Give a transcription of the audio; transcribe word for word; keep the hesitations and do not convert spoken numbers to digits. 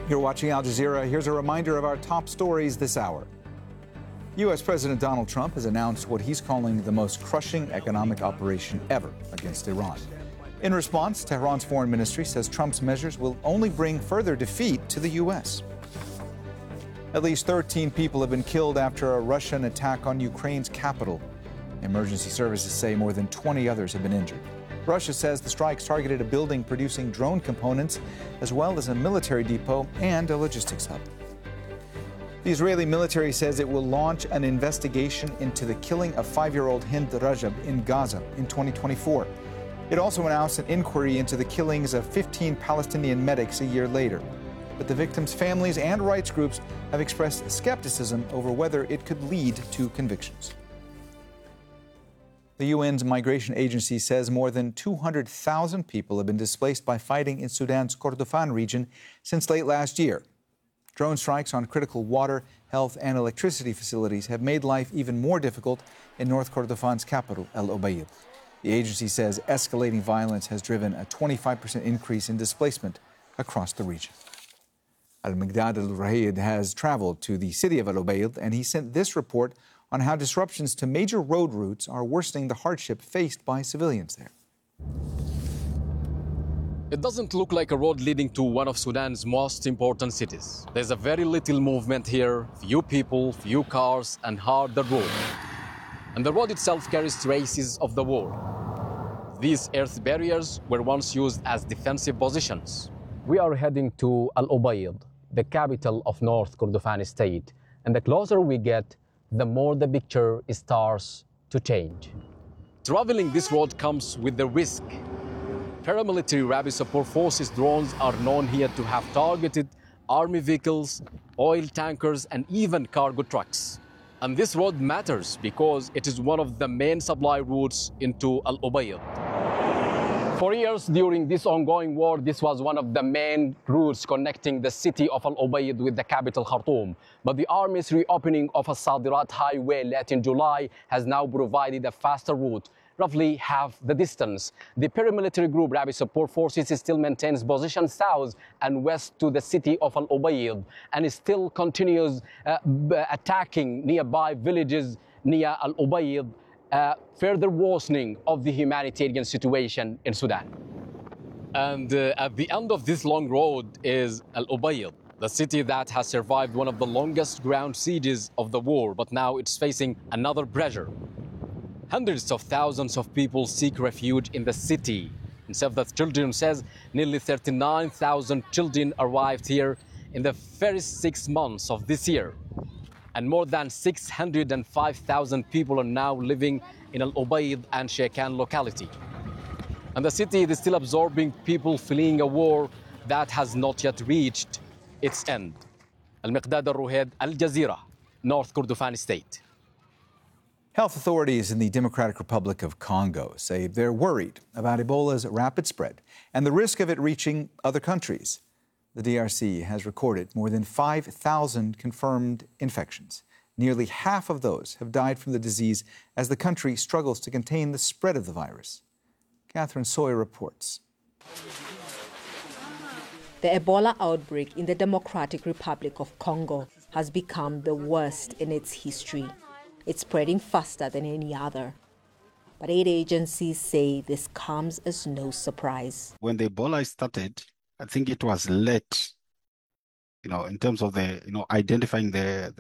You're watching Al Jazeera. Here's a reminder of our top stories this hour. U S President Donald Trump has announced what he's calling the most crushing economic operation ever against Iran. In response, Tehran's foreign ministry says Trump's measures will only bring further defeat to the U S. At least thirteen people have been killed after a Russian attack on Ukraine's capital. Emergency services say more than twenty others have been injured. Russia says the strikes targeted a building producing drone components, as well as a military depot and a logistics hub. The Israeli military says it will launch an investigation into the killing of five-year-old Hind Rajab in Gaza in twenty twenty-four. It also announced an inquiry into the killings of fifteen Palestinian medics a year later. But the victims' families and rights groups have expressed skepticism over whether it could lead to convictions. The U N's migration agency says more than two hundred thousand people have been displaced by fighting in Sudan's Kordofan region since late last year. Drone strikes on critical water, health, and electricity facilities have made life even more difficult in North Kordofan's capital, El Obeid. The agency says escalating violence has driven a twenty-five percent increase in displacement across the region. Al-Miqdad al-Ruhayd has traveled to the city of El Obeid, and he sent this report on how disruptions to major road routes are worsening the hardship faced by civilians there. It doesn't look like a road leading to one of Sudan's most important cities. There's a very little movement here, few people, few cars, and hard the road. And the road itself carries traces of the war. These earth barriers were once used as defensive positions. We are heading to Al Obeid, the capital of North Kordofan state. And the closer we get, the more the picture starts to change. Traveling this road comes with the risk. Paramilitary rapid support forces drones are known here to have targeted army vehicles, oil tankers, and even cargo trucks. And this road matters because it is one of the main supply routes into Al Obeid. For years during this ongoing war, this was one of the main routes connecting the city of Al Obeid with the capital Khartoum. But the army's reopening of a Sadirat highway late in July has now provided a faster route, roughly half the distance. The paramilitary group Rapid Support Forces still maintains positions south and west to the city of Al Obeid, and it still continues uh, attacking nearby villages near Al Obeid, uh, further worsening of the humanitarian situation in Sudan. And uh, at the end of this long road is Al Obeid, the city that has survived one of the longest ground sieges of the war, but now it's facing another pressure. Hundreds of thousands of people seek refuge in the city. And Save the Children says nearly thirty-nine thousand children arrived here in the first six months of this year. And more than six hundred five thousand people are now living in Al Obeid and Shekan locality. And the city is still absorbing people fleeing a war that has not yet reached its end. Al-Miqdad al-Ruhayd, Al Jazeera, North Kordofan State. Health authorities in the Democratic Republic of Congo say they're worried about Ebola's rapid spread and the risk of it reaching other countries. The D R C has recorded more than five thousand confirmed infections. Nearly half of those have died from the disease as the country struggles to contain the spread of the virus. Catherine Sawyer reports. The Ebola outbreak in the Democratic Republic of Congo has become the worst in its history. It's spreading faster than any other. But aid agencies say this comes as no surprise. When the Ebola started, I think it was late, you know, in terms of the, you know, identifying the,